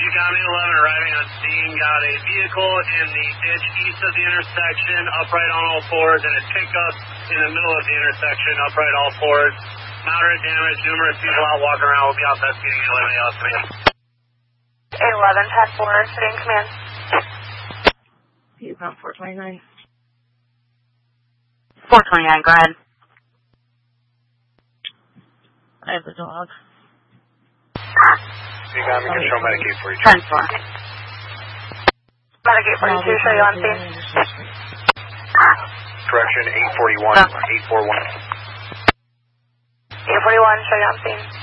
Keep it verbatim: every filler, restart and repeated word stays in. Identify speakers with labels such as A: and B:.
A: You got me eleven arriving on scene. Got a vehicle in the ditch east of the intersection, upright on all fours, and a pickup in the middle of the intersection, upright all fours. Moderate damage, numerous people out walking around. We'll be out investigating eight eleven A L command.
B: eight eleven, ten four, sitting command.
C: You got four twenty-nine.
D: four twenty-nine, go ahead.
C: I have the dog.
A: You got me, can show Medicaid for you.
D: ten four.
B: Medicaid forty-two, show you on scene.
A: Correction, eight forty-one, eight forty-one.
B: eight forty-one, show you on scene.